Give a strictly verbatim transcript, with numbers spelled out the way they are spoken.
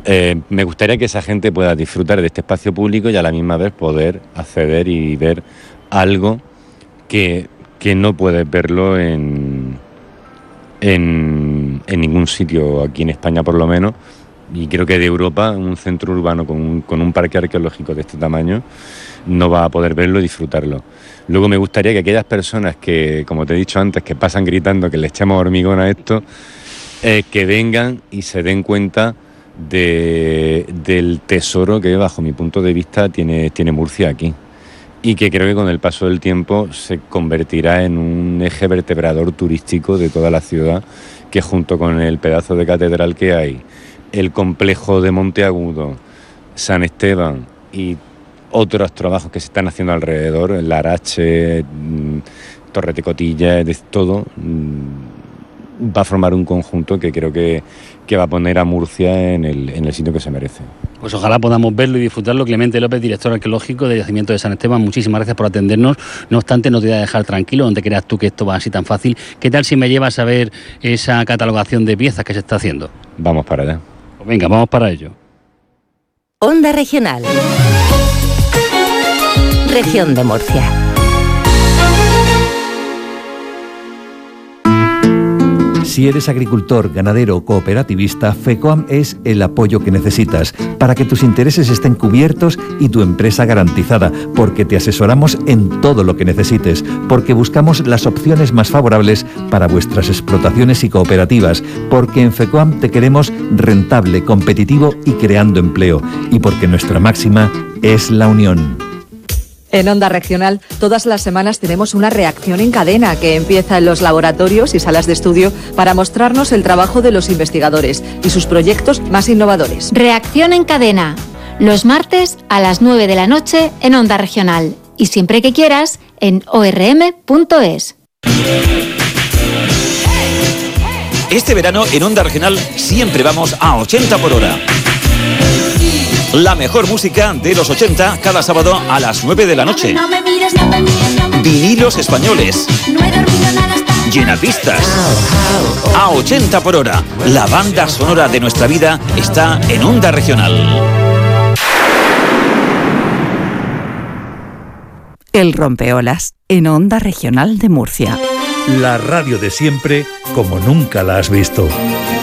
Eh, me gustaría que esa gente pueda disfrutar de este espacio público y a la misma vez poder acceder y ver algo que, que no puedes verlo en, en, en ningún sitio aquí en España por lo menos, y creo que de Europa un centro urbano con un, con un parque arqueológico de este tamaño no va a poder verlo y disfrutarlo. Luego me gustaría que aquellas personas que, como te he dicho antes, que pasan gritando que le echemos hormigón a esto, eh, que vengan y se den cuenta de, del tesoro que bajo mi punto de vista tiene, tiene Murcia aquí, y que creo que con el paso del tiempo se convertirá en un eje vertebrador turístico de toda la ciudad, que junto con el pedazo de catedral que hay, el complejo de Monteagudo, San Esteban y otros trabajos que se están haciendo alrededor, el Larache, Torrete Cotilla, de todo, va a formar un conjunto que creo que, que va a poner a Murcia en el, en el sitio que se merece. Pues ojalá podamos verlo y disfrutarlo. Clemente López, director arqueológico del Yacimiento de San Esteban, muchísimas gracias por atendernos. No obstante, no te voy a dejar tranquilo, donde creas tú que esto va así tan fácil. ¿Qué tal si me llevas a ver esa catalogación de piezas que se está haciendo? Vamos para allá. Pues venga, vamos para ello. Onda Regional. Región de Murcia. Si eres agricultor, ganadero o cooperativista, FECOAM es el apoyo que necesitas para que tus intereses estén cubiertos y tu empresa garantizada, porque te asesoramos en todo lo que necesites, porque buscamos las opciones más favorables para vuestras explotaciones y cooperativas, porque en FECOAM te queremos rentable, competitivo y creando empleo, y porque nuestra máxima es la unión. En Onda Regional, todas las semanas tenemos una reacción en cadena que empieza en los laboratorios y salas de estudio para mostrarnos el trabajo de los investigadores y sus proyectos más innovadores. Reacción en cadena, los martes a las nueve de la noche en Onda Regional y siempre que quieras en o r m punto es. Este verano en Onda Regional siempre vamos a ochenta por hora. La mejor música de los ochenta cada sábado a las nueve de la noche. Vinilos españoles. Llenapistas. A ochenta por hora. La banda sonora de nuestra vida está en Onda Regional. El Rompeolas en Onda Regional de Murcia. La radio de siempre como nunca la has visto.